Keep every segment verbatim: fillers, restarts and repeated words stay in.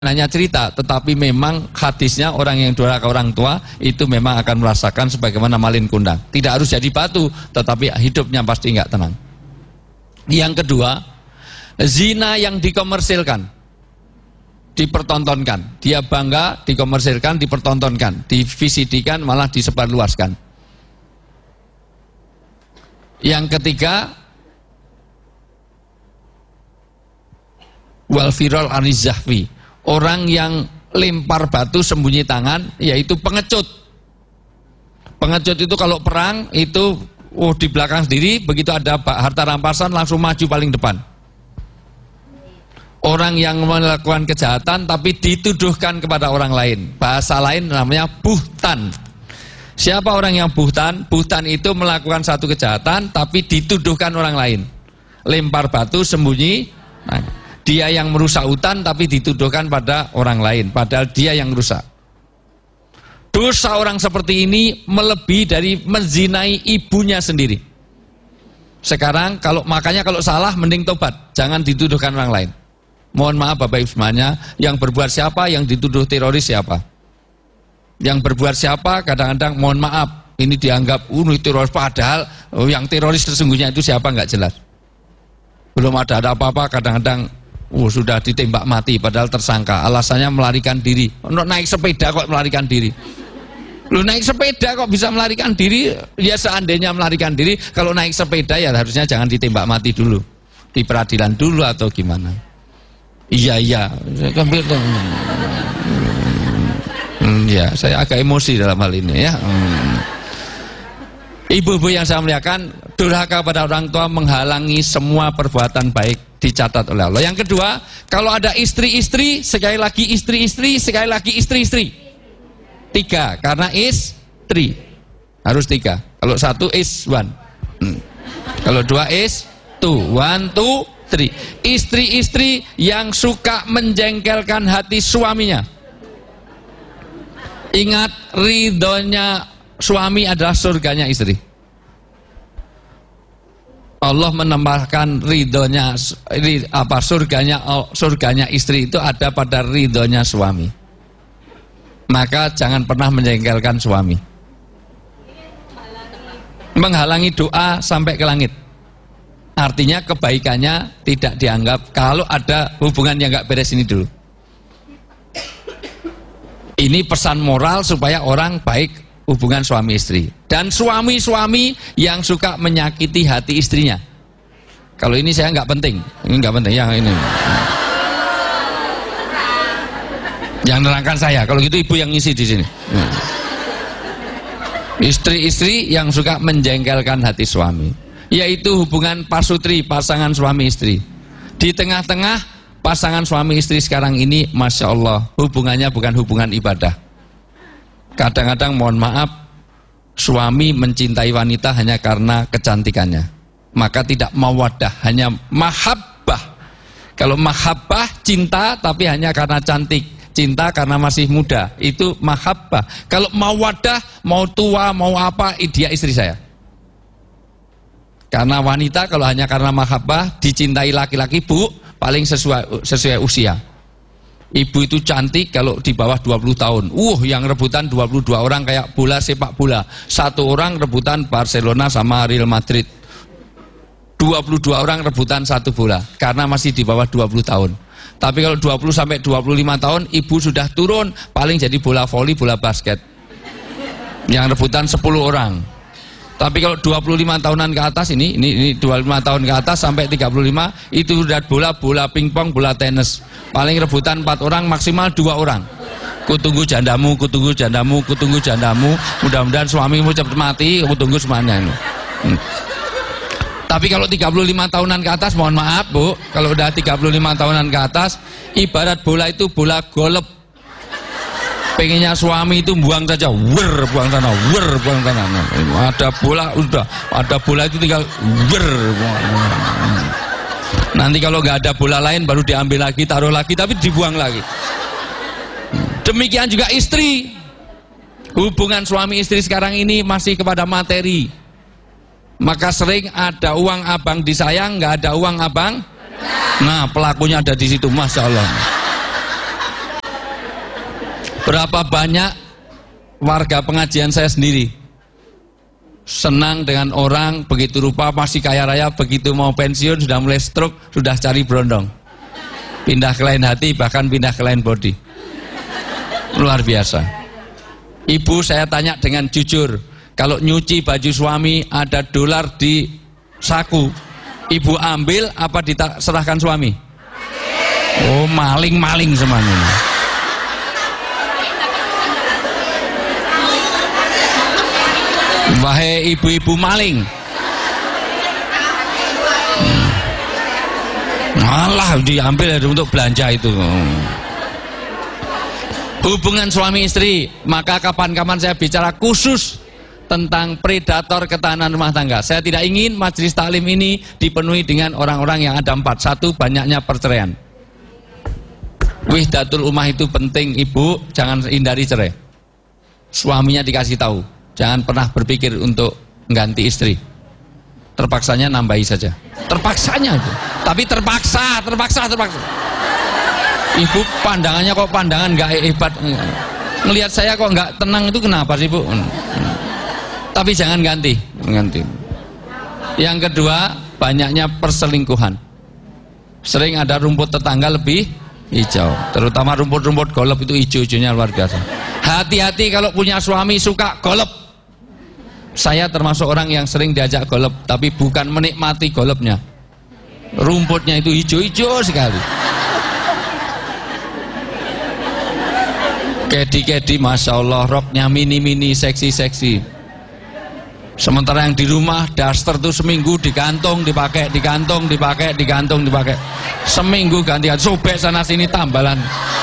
hanya cerita, tetapi memang hadisnya orang yang durhaka orang tua itu memang akan merasakan sebagaimana malin kundang. Tidak harus jadi batu, tetapi hidupnya pasti nggak tenang. Yang kedua, zina yang dikomersilkan, dipertontonkan. Dia bangga, dikomersilkan, dipertontonkan, di V C D-kan, malah disebarluaskan. Yang ketiga, wal viral anizahwi, orang yang lempar batu sembunyi tangan, yaitu pengecut. Pengecut itu kalau perang itu oh di belakang sendiri, begitu ada harta rampasan langsung maju paling depan. Orang yang melakukan kejahatan tapi dituduhkan kepada orang lain, bahasa lain namanya buhtan. Siapa orang yang buhtan? Buhtan itu melakukan satu kejahatan tapi dituduhkan orang lain. Lempar batu sembunyi. Nah, dia yang merusak hutan tapi dituduhkan pada orang lain, padahal dia yang merusak. Dosa orang seperti ini melebihi dari menzinai ibunya sendiri. Sekarang kalau makanya kalau salah mending tobat, jangan dituduhkan orang lain. Mohon maaf Bapak Ibu semuanya, yang berbuat siapa, yang dituduh teroris siapa. Yang berbuat siapa, kadang-kadang mohon maaf, ini dianggap uh, teroris, padahal oh, yang teroris sesungguhnya itu siapa nggak jelas. Belum ada ada apa-apa, kadang-kadang oh, sudah ditembak mati padahal tersangka, alasannya melarikan diri. Untuk naik sepeda kok melarikan diri. Lu naik sepeda kok bisa melarikan diri? Ya seandainya melarikan diri, kalau naik sepeda ya harusnya jangan ditembak mati dulu, di peradilan dulu atau gimana. Iya iya, hmm, ya saya agak emosi dalam hal ini ya. Hmm. Ibu-ibu yang saya muliakan, durhaka pada orang tua menghalangi semua perbuatan baik dicatat oleh Allah. Yang kedua, kalau ada istri-istri, sekali lagi istri-istri, sekali lagi istri-istri. Tiga, karena istri harus tiga. Kalau satu is one. Hmm. Kalau dua is two. One, two, three. Istri-istri yang suka menjengkelkan hati suaminya. Ingat, ridhonya suami adalah surganya istri. Allah menambahkan ridhonya apa surganya surganya istri itu ada pada ridhonya suami. Maka jangan pernah menjengkelkan suami. Menghalangi doa sampai ke langit. Artinya kebaikannya tidak dianggap kalau ada hubungan yang nggak beres ini dulu. Ini pesan moral supaya orang baik hubungan suami istri. Dan suami-suami yang suka menyakiti hati istrinya. Kalau ini saya nggak penting, ini nggak penting, yang ini. Yang nerangkan saya. Kalau gitu ibu yang ngisi di sini. Istri-istri yang suka menjengkelkan hati suami, yaitu hubungan pasutri, pasangan suami istri. Di tengah-tengah pasangan suami istri sekarang ini, masya Allah, hubungannya bukan hubungan ibadah. Kadang-kadang mohon maaf, suami mencintai wanita hanya karena kecantikannya, maka tidak mawaddah, hanya mahabbah. Kalau mahabbah cinta tapi hanya karena cantik, cinta karena masih muda, itu mahabbah. Kalau mawaddah, mau tua mau apa, dia istri saya. Karena wanita kalau hanya karena mahabbah dicintai laki-laki, bu, paling sesuai sesuai usia. Ibu itu cantik kalau di bawah dua puluh tahun. Uh, yang rebutan dua puluh dua orang kayak bola sepak bola. Satu orang rebutan Barcelona sama Real Madrid. dua puluh dua orang rebutan satu bola karena masih di bawah dua puluh tahun. Tapi kalau dua puluh sampai dua puluh lima tahun ibu sudah turun, paling jadi bola voli, bola basket. Yang rebutan sepuluh orang. Tapi kalau dua puluh lima tahunan ke atas ini, ini, ini dua puluh lima tahun ke atas sampai tiga puluh lima itu sudah bola, bola pingpong, bola tenis. Paling rebutan empat orang, maksimal dua orang. Kutunggu jandamu, kutunggu jandamu, kutunggu jandamu. Mudah-mudahan suamimu cepat mati, kutunggu semuanya ini. Hmm. Tapi kalau tiga puluh lima tahunan ke atas, mohon maaf bu, kalau udah tiga puluh lima tahunan ke atas, ibarat bola itu bola golep. Pengennya suami itu buang saja, wer, buang sana, wer, buang sana. Ada bola, udah, ada bola itu tinggal wer. Nanti kalau nggak ada bola lain baru diambil lagi, taruh lagi, tapi dibuang lagi. Demikian juga istri. Hubungan suami istri sekarang ini masih kepada materi. Maka sering ada uang abang disayang, nggak ada uang abang. Nah, pelakunya ada di situ, masya Allah. Berapa banyak warga pengajian saya sendiri senang dengan orang begitu rupa masih kaya raya, begitu mau pensiun sudah mulai stroke, sudah cari berondong, pindah ke lain hati, bahkan pindah ke lain body. Luar biasa. Ibu saya tanya dengan jujur, kalau nyuci baju suami ada dolar di saku, ibu ambil apa diserahkan suami? Oh, maling-maling semuanya. Wahai ibu-ibu maling, malah diambil untuk belanja itu. Hubungan suami istri, maka kapan-kapan saya bicara khusus tentang predator ketahanan rumah tangga. Saya tidak ingin majelis taklim ini dipenuhi dengan orang-orang yang ada empat. Satu, banyaknya perceraian. Wihdatul ummah itu penting, ibu, jangan hindari cerai. Suaminya dikasih tahu, jangan pernah berpikir untuk mengganti istri. Terpaksanya nambahi saja. Terpaksanya itu. Tapi terpaksa, terpaksa, terpaksa. Ibu pandangannya kok pandangan nggak hebat. Ngelihat saya kok nggak tenang itu kenapa sih, Bu? Tapi jangan ganti, ganti. Yang kedua, banyaknya perselingkuhan. Sering ada rumput tetangga lebih hijau, terutama rumput-rumput golep itu hijau-hijaunya luar biasa. Hati-hati kalau punya suami suka golep. Saya termasuk orang yang sering diajak golep, tapi bukan menikmati golepnya. Rumputnya itu hijau-hijau sekali. Kedi-kedi, masya Allah, roknya mini-mini, seksi-seksi. Sementara yang di rumah daster tuh seminggu digantung, dipakai, digantung, dipakai, digantung, dipakai. Seminggu ganti, sobek sana sini tambalan.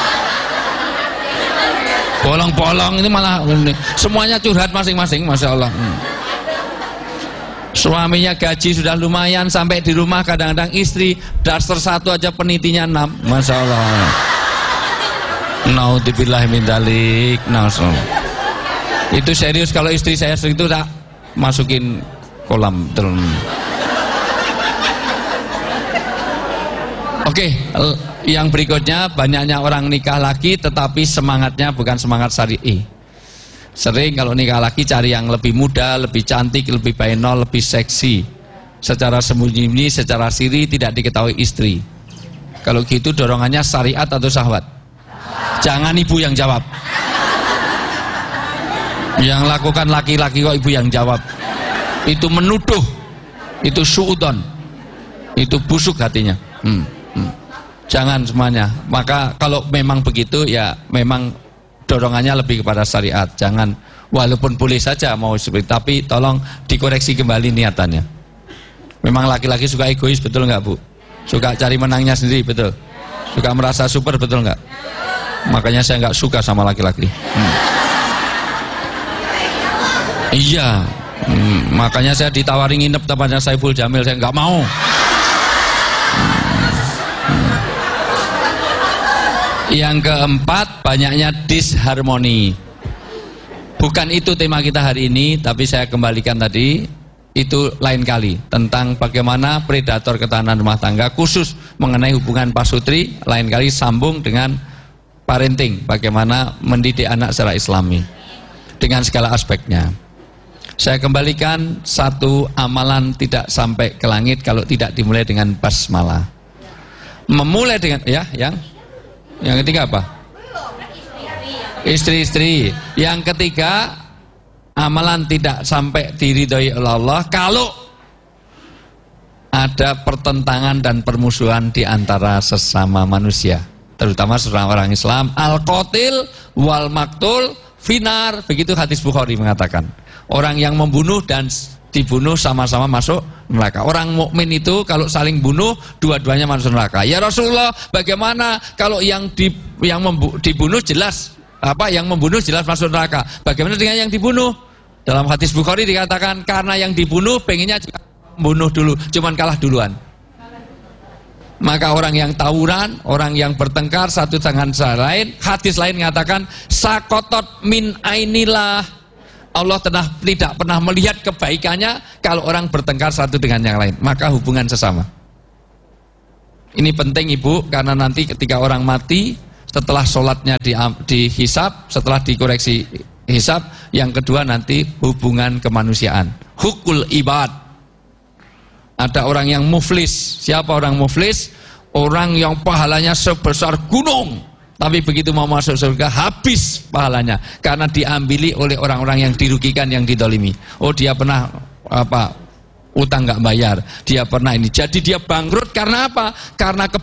Bolong-bolong ini malah ini. Semuanya curhat masing-masing, masya Allah. Hmm. Suaminya gaji sudah lumayan, sampai di rumah kadang-kadang istri daster satu aja penitinya enam, masya Allah. Naudzubillah min dzalik. Itu serius, kalau istri saya itu tak masukin kolam terus. Oke, yang berikutnya, banyaknya orang nikah lagi tetapi semangatnya bukan semangat syar'i. Sering kalau nikah lagi cari yang lebih muda, lebih cantik, lebih bainol, lebih seksi. Secara sembunyi, secara siri tidak diketahui istri. Kalau gitu dorongannya syariat atau syahwat? Jangan ibu yang jawab. Yang lakukan laki-laki kok ibu yang jawab. Itu menuduh, itu suudon, itu busuk hatinya. Hmm, hmm. Jangan semuanya. Maka kalau memang begitu ya memang dorongannya lebih kepada syariat. Jangan, walaupun boleh saja mau seperti, tapi tolong dikoreksi kembali niatannya. Memang laki-laki suka egois, betul nggak, Bu? Suka cari menangnya sendiri, betul? Suka merasa super, betul nggak? Makanya saya nggak suka sama laki-laki. Hmm. Iya, hmm, makanya saya ditawari nginep tempatnya Saiful Jamil, saya nggak mau. Hmm. Hmm. Yang keempat, banyaknya disharmoni. Bukan itu tema kita hari ini, tapi saya kembalikan tadi, itu lain kali, tentang bagaimana predator ketahanan rumah tangga, khusus mengenai hubungan pasutri, lain kali sambung dengan parenting, bagaimana mendidik anak secara islami dengan segala aspeknya. Saya kembalikan, satu amalan tidak sampai ke langit kalau tidak dimulai dengan basmalah. Memulai dengan, ya, yang yang ketiga apa? Istri-istri. Yang ketiga, amalan tidak sampai diridhoi oleh Allah kalau ada pertentangan dan permusuhan di antara sesama manusia, terutama seorang orang Islam. Al-qatil wal maktul finar, begitu hadis Bukhari mengatakan. Orang yang membunuh dan dibunuh sama-sama masuk neraka. Orang mukmin itu kalau saling bunuh, dua-duanya masuk neraka. Ya Rasulullah, bagaimana kalau yang di, yang membu, dibunuh jelas apa yang membunuh jelas masuk neraka? Bagaimana dengan yang dibunuh? Dalam hadis Bukhari dikatakan karena yang dibunuh pengennya juga membunuh dulu, cuman kalah duluan. Maka orang yang tawuran, orang yang bertengkar satu dengan lain, hadis lain mengatakan sakotot min ainillah. Allah tenah, tidak pernah melihat kebaikannya kalau orang bertengkar satu dengan yang lain. Maka hubungan sesama. Ini penting Ibu, karena nanti ketika orang mati, setelah sholatnya di, dihisab, setelah dikoreksi hisab. Yang kedua nanti hubungan kemanusiaan, hukul ibad. Ada orang yang muflis. Siapa orang muflis? Orang yang pahalanya sebesar gunung, tapi begitu mau masuk surga habis pahalanya karena diambili oleh orang-orang yang dirugikan, yang didolimi. Oh, dia pernah apa utang nggak bayar, dia pernah ini, jadi dia bangkrut karena apa? Karena ke